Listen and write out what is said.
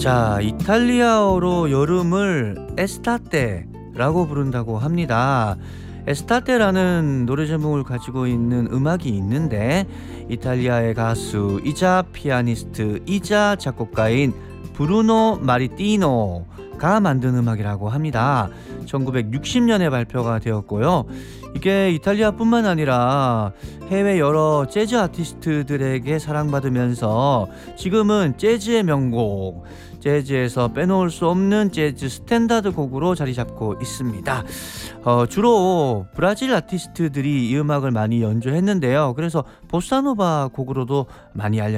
자, 이탈리아어로 여름을 에스타테라고 부른다고 합니다. 에스타테라는 노래 제목을 가지고 있는 음악이 있는데 이탈리아의 가수이자 피아니스트이자 작곡가인 브루노 마리티노가 만든 음악이라고 합니다. 1960년에 발표가 되었고요. 이게 이탈리아뿐만 아니라 해외 여러 재즈 아티스트들에게 사랑받으면서 지금은 재즈의 명곡, 재즈에서 빼놓을 수 없는 재즈 스탠다드 곡으로 자리 잡고 있습니다. 주로 브라질 아티스트들이 이 음악을 많이 연주했는데요. 그래서 보사노바 곡으로도 많이 알려졌습니다.